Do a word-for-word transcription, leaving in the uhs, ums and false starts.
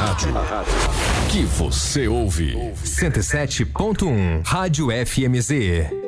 rádio, a rádio que você ouve. cento e sete ponto um Rádio F M Z.